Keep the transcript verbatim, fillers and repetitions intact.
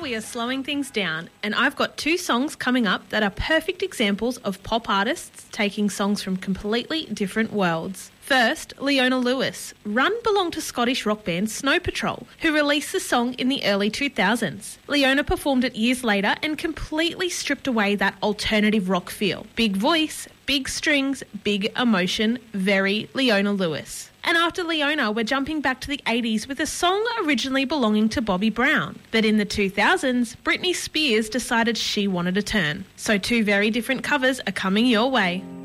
we are slowing things down, and I've got two songs coming up that are perfect examples of pop artists taking songs from completely different worlds. First, Leona Lewis. Run belonged to Scottish rock band Snow Patrol, who released the song in the early two thousands. Leona performed it years later and completely stripped away that alternative rock feel. Big voice, big strings, big emotion, very Leona Lewis. And after Leona, we're jumping back to the eighties with a song originally belonging to Bobby Brown. But in the two thousands, Britney Spears decided she wanted a turn. So two very different covers are coming your way.